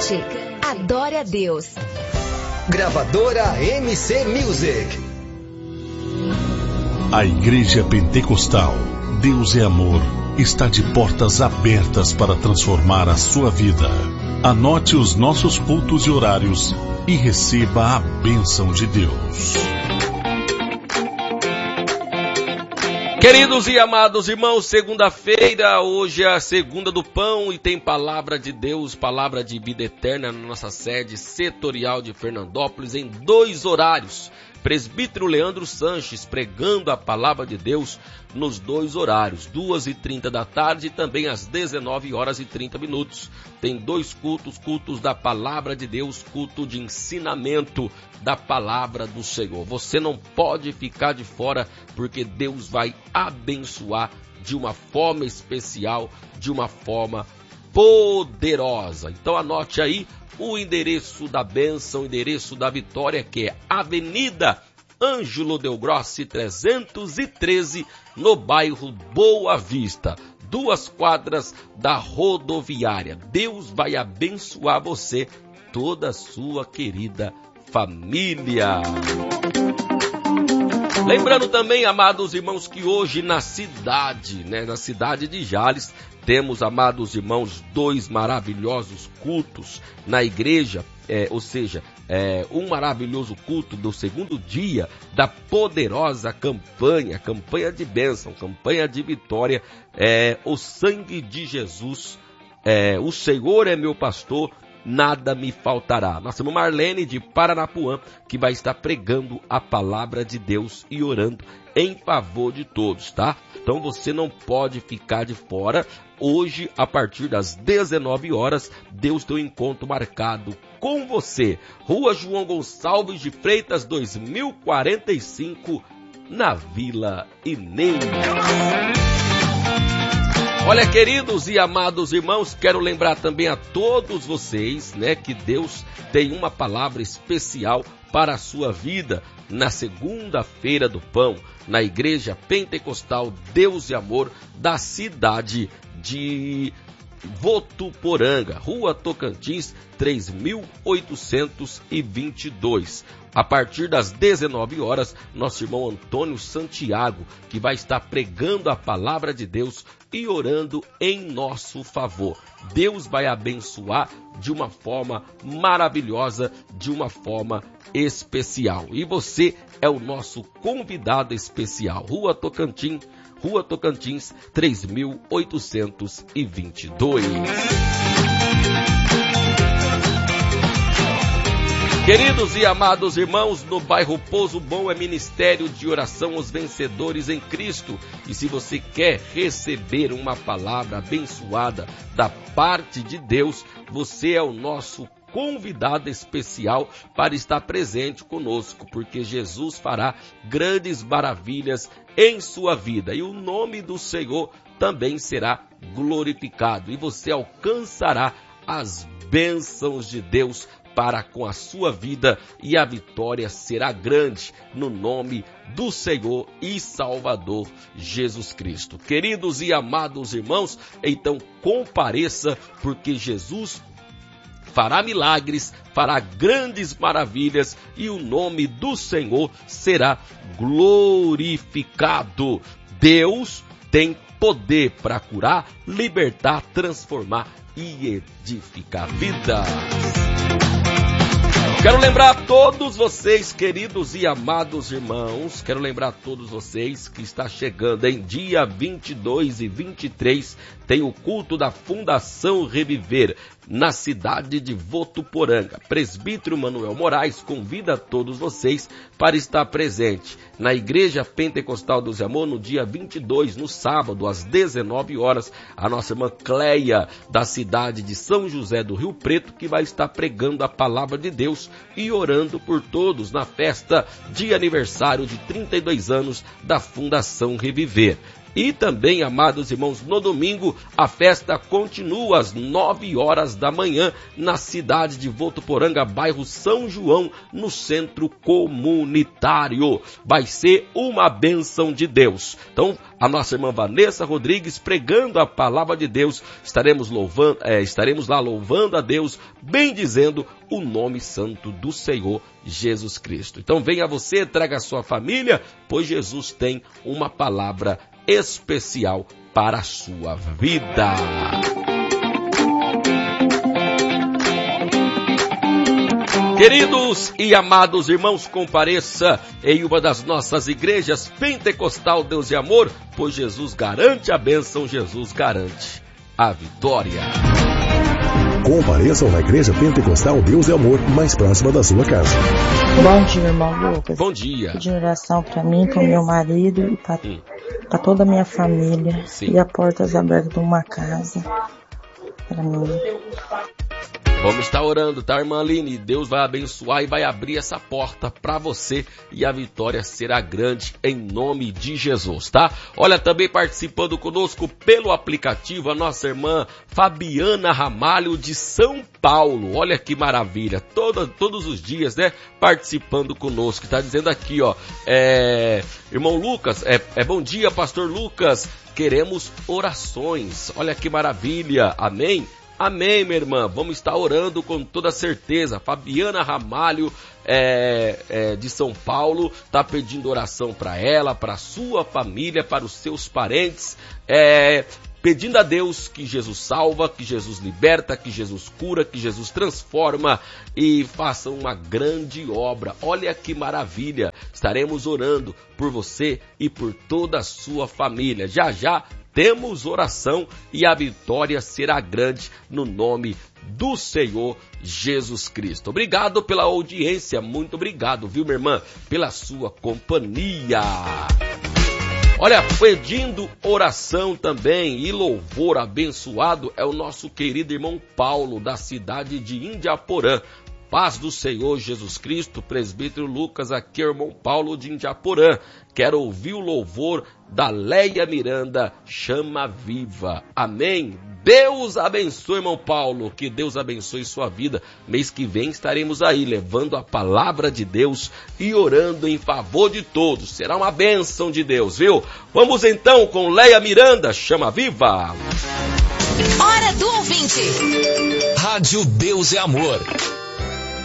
Cante, adore a Deus. Gravadora MC Music. A Igreja Pentecostal Deus é Amor está de portas abertas para transformar a sua vida. Anote os nossos cultos e horários e receba a bênção de Deus. Queridos e amados irmãos, segunda-feira, hoje é a segunda do pão e tem palavra de Deus, palavra de vida eterna na nossa sede setorial de Fernandópolis em 2 horários. Presbítero Leandro Sanches pregando a palavra de Deus nos 2 horários, 2h30 da tarde e também às 19h30. Tem 2 cultos, cultos da palavra de Deus, culto de ensinamento da palavra do Senhor. Você não pode ficar de fora, porque Deus vai abençoar de uma forma especial, de uma forma poderosa. Então anote aí o endereço da bênção, o endereço da vitória, que é Avenida Ângelo Del Grossi 313, no bairro Boa Vista, 2 quadras da rodoviária. Deus vai abençoar você, toda a sua querida família. Lembrando também, amados irmãos, que hoje na cidade de Jales, temos, amados irmãos, 2 maravilhosos cultos na igreja, um maravilhoso culto do segundo dia da poderosa campanha de bênção, campanha de vitória, o sangue de Jesus, o Senhor é meu pastor, nada me faltará. Nós temos Marlene de Paranapuã, que vai estar pregando a palavra de Deus e orando em favor de todos, tá? Então você não pode ficar de fora. Hoje, a partir das 19 horas, Deus tem um encontro marcado com você. Rua João Gonçalves de Freitas, 2045, na Vila Inês. Olha, queridos e amados irmãos, quero lembrar também a todos vocês, que Deus tem uma palavra especial para a sua vida na segunda-feira do pão, na Igreja Pentecostal Deus e Amor da cidade de Votuporanga, Rua Tocantins, 3822. A partir das 19 horas, nosso irmão Antônio Santiago, que vai estar pregando a palavra de Deus e orando em nosso favor. Deus vai abençoar de uma forma maravilhosa, de uma forma especial. E você é o nosso convidado especial. Rua Tocantins, 3822. Queridos e amados irmãos, no bairro Pouso Bom é Ministério de Oração aos Vencedores em Cristo. E se você quer receber uma palavra abençoada da parte de Deus, você é o nosso convidado especial para estar presente conosco, porque Jesus fará grandes maravilhas em sua vida e o nome do Senhor também será glorificado e você alcançará as bênçãos de Deus para com a sua vida e a vitória será grande no nome do Senhor e Salvador Jesus Cristo. Queridos e amados irmãos, então compareça, porque Jesus fará milagres, fará grandes maravilhas e o nome do Senhor será glorificado. Deus tem poder para curar, libertar, transformar e edificar vidas. Quero lembrar a todos vocês, queridos e amados irmãos, que está chegando em dia 22 e 23, tem o culto da Fundação Reviver, na cidade de Votuporanga. Presbítero Manuel Moraes convida todos vocês para estar presente na Igreja Pentecostal Deus e Amor no dia 22, no sábado, às 19 horas, a nossa irmã Cleia, da cidade de São José do Rio Preto, que vai estar pregando a palavra de Deus e orando por todos na festa de aniversário de 32 anos da Fundação Reviver. E também, amados irmãos, no domingo a festa continua às 9 horas da manhã na cidade de Votuporanga, bairro São João, no centro comunitário. Vai ser uma bênção de Deus. Então, a nossa irmã Vanessa Rodrigues pregando a palavra de Deus, estaremos lá louvando a Deus, bendizendo o nome santo do Senhor Jesus Cristo. Então venha você, traga a sua família, pois Jesus tem uma palavra especial para a sua vida. Queridos e amados irmãos, compareça em uma das nossas igrejas pentecostal Deus e Amor, pois Jesus garante a bênção, Jesus garante a vitória. Compareçam na igreja pentecostal Deus e Amor, mais próxima da sua casa. Bom dia, irmão Lucas. Bom dia. Pedir oração para mim, para o meu marido e para toda a minha família. Sim. E a portas abertas de uma casa para mim. Vamos estar orando, tá, irmã Aline? Deus vai abençoar e vai abrir essa porta para você e a vitória será grande em nome de Jesus, tá? Olha, também participando conosco pelo aplicativo a nossa irmã Fabiana Ramalho de São Paulo. Olha que maravilha, todos os dias, né? Participando conosco. Tá dizendo aqui, ó, irmão Lucas, bom dia, pastor Lucas. Queremos orações. Olha que maravilha, amém? Amém, minha irmã. Vamos estar orando com toda certeza. Fabiana Ramalho, de São Paulo, está pedindo oração para ela, para a sua família, para os seus parentes, pedindo a Deus que Jesus salva, que Jesus liberta, que Jesus cura, que Jesus transforma e faça uma grande obra. Olha que maravilha. Estaremos orando por você e por toda a sua família. Já já temos oração e a vitória será grande no nome do Senhor Jesus Cristo. Obrigado pela audiência, muito obrigado, viu, minha irmã, pela sua companhia. Olha, pedindo oração também e louvor abençoado é o nosso querido irmão Paulo, da cidade de Indiaporã. Paz do Senhor Jesus Cristo, presbítero Lucas, aqui é o irmão Paulo de Indiaporã. Quero ouvir o louvor da Leia Miranda, Chama Viva. Amém. Deus abençoe, irmão Paulo, que Deus abençoe sua vida. Mês que vem estaremos aí levando a palavra de Deus e orando em favor de todos. Será uma bênção de Deus, viu? Vamos então com Leia Miranda, Chama Viva. Hora do ouvinte. Rádio Deus é Amor.